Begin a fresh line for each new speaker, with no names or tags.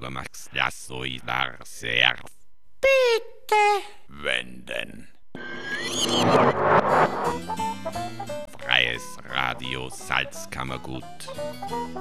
Du machst das so sehr.
Bitte.
Wenden. Freies Radio Salzkammergut.